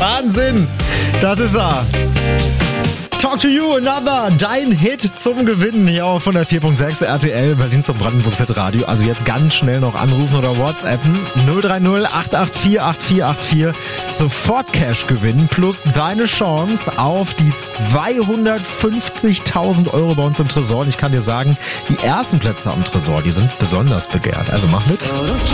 Wahnsinn. Das ist er. Talk to You, Another, dein Hit zum Gewinnen hier auf 104.6 RTL, Berlin zum Brandenburgs Hit Radio. Also jetzt ganz schnell noch anrufen oder WhatsAppen. 030 884 8484. Sofort Cash gewinnen plus deine Chance auf die 250.000 Euro bei uns im Tresor. Und ich kann dir sagen, die ersten Plätze am Tresor, die sind besonders begehrt. Also mach mit.